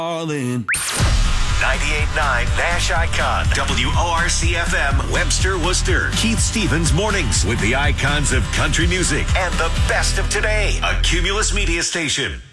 all in. 98.9 Nash Icon, WORC-FM, Webster, Worcester. Keith Stevens Mornings with the icons of country music and the best of today. A Cumulus Media Station.